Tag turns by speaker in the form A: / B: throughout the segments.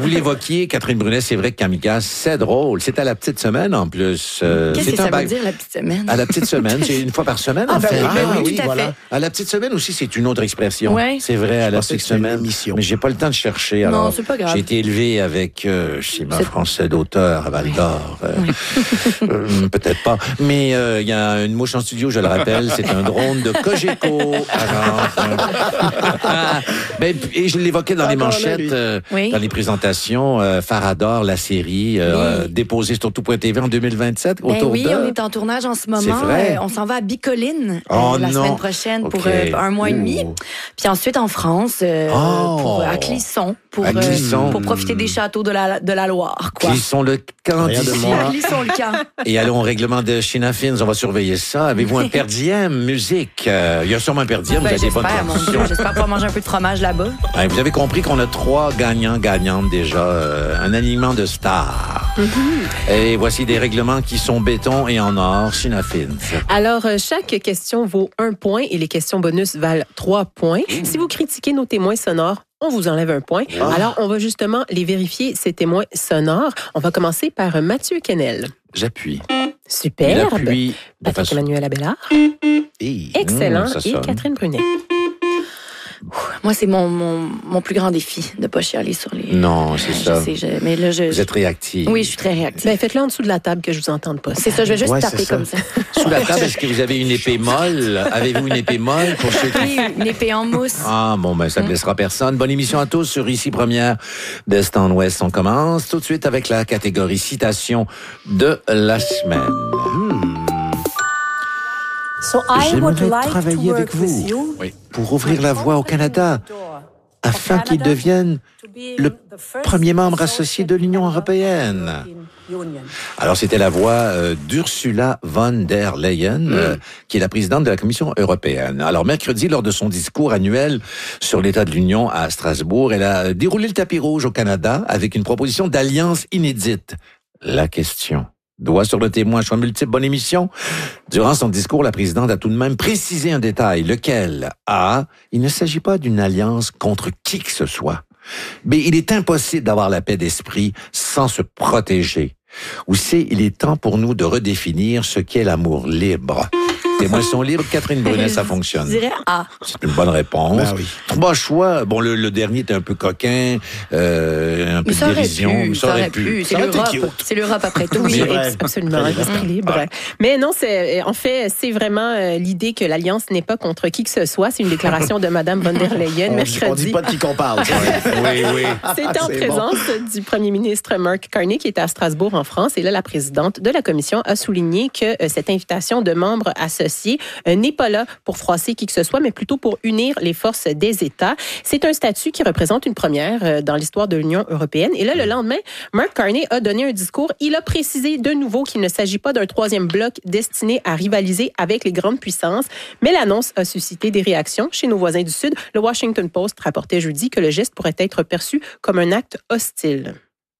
A: vous l'évoquiez, Catherine Brunet, c'est vrai que Kamikaze, c'est drôle. C'est à la petite semaine, en plus.
B: Qu'est-ce que ça veut dire, la petite semaine?
A: À la petite semaine, c'est une fois par semaine, en fait.
B: Oui, tout à fait.
A: À la petite semaine aussi, c'est une autre expression.
B: Ouais.
A: C'est vrai, à la petite semaine. Mais j'ai pas le temps de chercher. Alors,
B: non, c'est pas grave.
A: J'ai été élevé avec schéma français d'auteur à Val d'Or. Peut-être pas. Mais il y a une mouche en studio, je le rappelle, c'est un drone de Cogeco. Et je l'évoquais dans les manchettes, dans les présentations, Farador, la série, déposée sur tout.tv en 2027.
B: On est en tournage en ce moment.
A: C'est vrai.
B: On s'en va à Bicoline la semaine prochaine pour un mois et demi. Puis ensuite en France, à Clisson, pour profiter des châteaux de la Loire.
A: Clisson-le-Camp d'ici.
B: Clisson-le-Camp.
A: Et allons au règlement de China Fins, on va surveiller ça. Avez-vous un per diem musique? Il y a sûrement un per diem, vous avez des bonnes conditions.
B: J'espère pouvoir manger un peu de fromage là-bas.
A: Vous avez compris qu'on a 3 gagnantes déjà. Un alignement de stars. Et voici des règlements qui sont béton et en or. China Fins.
C: Alors, chaque question vaut 1 point et les questions bonus valent 3 points. Si vous critiquez nos témoins sonores, on vous enlève 1 point. Alors, on va justement les vérifier, ces témoins sonores. On va commencer par Mathieu Kennel.
A: J'appuie.
C: Superbe.
A: Patrick
C: Emmanuel Abélard. Excellent. Et Catherine Brunet.
B: Moi, c'est mon plus grand défi de ne pas chialer sur les...
A: Non, c'est ça.
B: Je sais, mais là,
A: vous êtes réactive.
B: Oui, je suis très réactive.
C: Faites-le en dessous de la table que je vous entende pas.
B: C'est ça, je vais juste taper comme ça.
A: Sous la table, est-ce que vous avez une épée molle? Avez-vous une épée molle pour ceux qui...
B: Oui, une épée en mousse.
A: Ah, ça ne blessera personne. Bonne émission à tous sur Ici Première d'Est en Ouest. On commence tout de suite avec la catégorie citation de la semaine. J'aimerais travailler avec vous pour ouvrir la voie au Canada afin qu'il devienne le premier membre associé de l'Union européenne. Alors, c'était la voix d'Ursula von der Leyen, qui est la présidente de la Commission européenne. Alors, mercredi, lors de son discours annuel sur l'état de l'Union à Strasbourg, elle a déroulé le tapis rouge au Canada avec une proposition d'alliance inédite. La question... Doigt sur le témoin, choix multiple, bonne émission. Durant son discours, la présidente a tout de même précisé un détail, lequel? A, il ne s'agit pas d'une alliance contre qui que ce soit. B, il est impossible d'avoir la paix d'esprit sans se protéger. Ou C, il est temps pour nous de redéfinir ce qu'est l'amour libre. Témoins sont libres. Catherine Brunet, ça fonctionne.
B: Je dirais A.
A: C'est une bonne réponse. 3 choix. Bon, le dernier était un peu coquin, un peu de dérision.
B: Ça aurait pu. C'est l'Europe après tout.
C: Oui, absolument. Esprit libre. Mais non, c'est vraiment l'idée que l'alliance n'est pas contre qui que ce soit. C'est une déclaration de Mme von der Leyen mercredi.
D: On dit pas de qui qu'on parle.
A: Oui.
C: C'est en présence du premier ministre Mark Carney qui est à Strasbourg en France. Et là, la présidente de la commission a souligné que cette invitation de membres associés n'est pas là pour froisser qui que ce soit, mais plutôt pour unir les forces des États. C'est un statut qui représente une première dans l'histoire de l'Union européenne. Et là, le lendemain, Mark Carney a donné un discours. Il a précisé de nouveau qu'il ne s'agit pas d'un 3e bloc destiné à rivaliser avec les grandes puissances. Mais l'annonce a suscité des réactions chez nos voisins du Sud. Le Washington Post rapportait jeudi que le geste pourrait être perçu comme un acte hostile.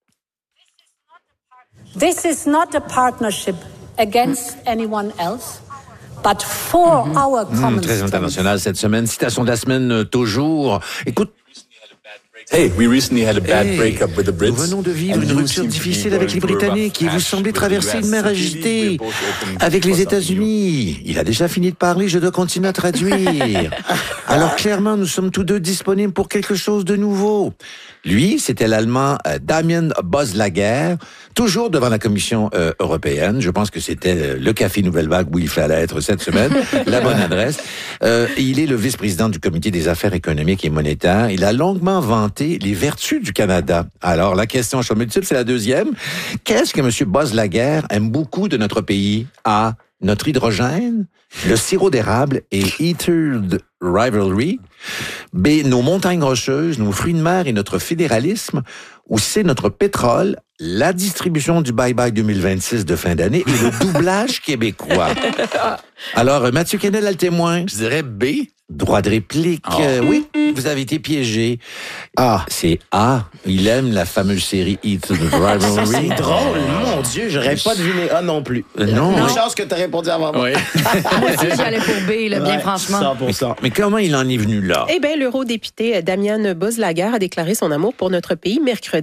E: This is not a partnership against anyone else. But for our common
A: très international cette semaine. Citation de la semaine toujours. Écoute.
F: Hey, we recently had a bad breakup with the Brits.
A: Nous venons de vivre une rupture difficile avec les Britanniques et vous semblez traverser une mer agitée avec les États-Unis. Il a déjà fini de parler, je dois continuer à traduire. Alors clairement, nous sommes tous deux disponibles pour quelque chose de nouveau. Lui, c'était l'Allemand Damien Boslager, toujours devant la Commission européenne. Je pense que c'était le Café Nouvelle Vague où il fallait être cette semaine, la bonne adresse. Il est le vice-président du Comité des affaires économiques et monétaires. Il a longuement vanté les vertus du Canada. Alors, la question à choix multiple, c'est la deuxième. Qu'est-ce que M. Boslager aime beaucoup de notre pays? A, notre hydrogène, le sirop d'érable et Eatered Rivalry. B, nos montagnes rocheuses, nos fruits de mer et notre fédéralisme. Ou C, notre pétrole, la distribution du Bye-Bye 2026 de fin d'année et le doublage québécois. Alors, Mathieu Kennel a le témoin.
F: Je dirais B.
A: Droit de réplique. Oui, vous avez été piégé. A. C'est A. Il aime la fameuse série Eatered Rivalry.
D: C'est drôle. Mon Dieu, j'aurais pas deviné A non plus.
A: Non.
D: Une chance que tu as répondu avant moi.
F: Oui.
B: Moi aussi, j'allais pour B, là, bien franchement.
D: 100%.
A: Mais comment il en est venu là?
C: Eh bien, l'eurodéputé Damien Boslager a déclaré son amour pour notre pays mercredi.